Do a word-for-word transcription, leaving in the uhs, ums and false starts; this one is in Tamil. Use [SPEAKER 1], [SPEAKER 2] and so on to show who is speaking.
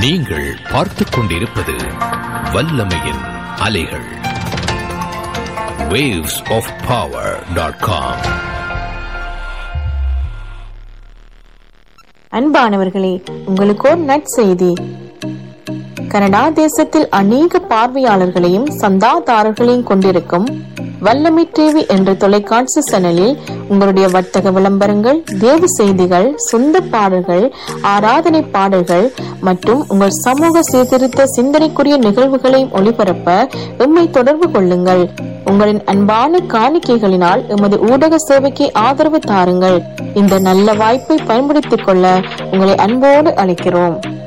[SPEAKER 1] நீங்கள் பார்த்துக் கொண்டிருப்பது வல்லமையின் அலைகள். waves of power dot com.
[SPEAKER 2] அன்பானவர்களே, உங்களுக்கு ஒரு நற்செய்தி. கனடா தேசத்தில் அநேக பார்வையாளர்களையும் சந்தாதாரர்களையும் கொண்டிருக்கும் வல்லமை டிவி என்ற தொலைக்காட்சி சேனலில் உங்களுடைய வர்த்தக விளம்பரங்கள், தேவ செய்திகள், சொந்த பாடல்கள், ஆராதனை பாடல்கள் மற்றும் உங்கள் சமூக சீர்திருத்த சிந்தனைக்குரிய நிகழ்வுகளையும் ஒளிபரப்ப எம்மை தொடர்பு கொள்ளுங்கள். உங்களின் அன்பான காணிக்கைகளினால் எமது ஊடக சேவைக்கு ஆதரவு தாருங்கள். இந்த நல்ல வாய்ப்பை பயன்படுத்திக் கொள்ள உங்களை அன்போடு அழைக்கிறோம்.